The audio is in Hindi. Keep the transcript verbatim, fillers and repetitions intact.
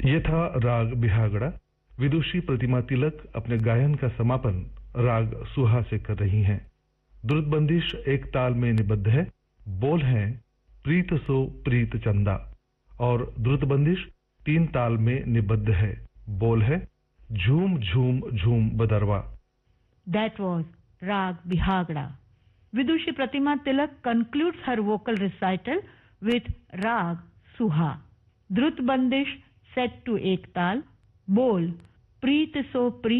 ये था राग बिहागड़ा। विदुषी प्रतिमा तिलक अपने गायन का समापन राग सुहा से कर रही हैं। द्रुत बंदिश एक ताल में निबद्ध है। बोल हैं प्रीत सो प्रीत चंदा और द्रुत बंदिश तीन ताल में निबद्ध है। बोल है झूम झूम झूम बदरवा। That was Rag Bihagda. Vidushi Pratima Tilak concludes her vocal recital with Rag Suha. Drut Bandish set to Ek Tal. Bol Preet So Preet